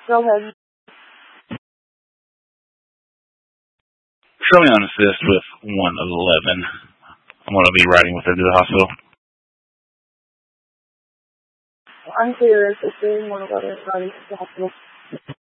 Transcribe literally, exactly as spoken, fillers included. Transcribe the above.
Go ahead. Show me on assist with one eleven. I'm going to be riding with her to the hospital. Unclear, assisting one eleven, riding to the hospital.